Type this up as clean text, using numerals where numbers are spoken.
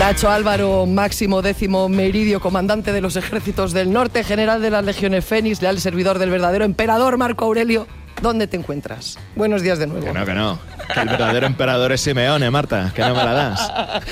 Nacho Álvaro, máximo décimo meridio, comandante de los ejércitos del norte, general de las legiones Fénix, leal servidor del verdadero emperador Marco Aurelio. ¿Dónde te encuentras? Buenos días de nuevo. Que no. Que el verdadero emperador es Simeone, Marta, que no me la das.